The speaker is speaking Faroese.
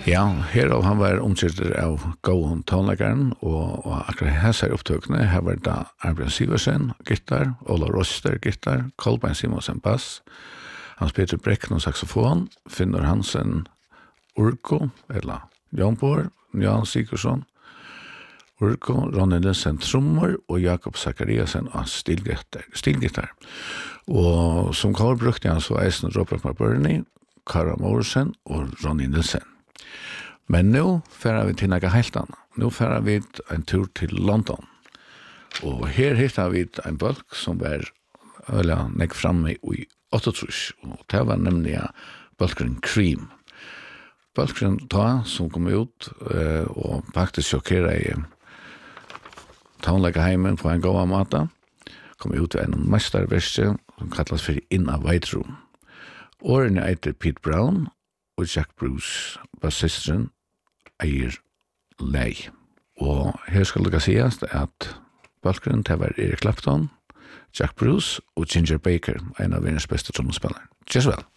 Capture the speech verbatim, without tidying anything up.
Ja, her av han var omkjøtter av Gåen tonleggeren, og, og akkurat her ser opptøkene, her var da Arbjørn Siversen, gitar, Ola Roster, gitar, Kolbein Simonsen, bass, Hans Peter Brekken og saxofon, Finnur Hansen, Urko, eller Janborg, Jan Sigurdsson, Urko, Ronny Nilsen, trommer, og Jakob Zakariasen av stilgitar. stilgitar. Og som kvar brukte han så eisen Robert McBurney, Kara Morrison og Ronny Nilsen. Men nu færer vi til noe helt annet. Nå færer vi en tur til London. Og her hittar vi en bølg som var øyla nek framme i åttiåtte, og det var nemlig bølgren Cream. Bølgren ta som kom ut uh, og faktisk sjokkera i tonleggeheimen på en gåa mata, kom ut ved en mesterverse som kallas for In a White Room. Årene eiter Pete Brown og Jack Bruce, bassisteren, eier lei. Og her skal det sies at bølgren til var Eric Clapton, Jack Bruce og Ginger Baker, en av verdens beste trommespillere. Just well.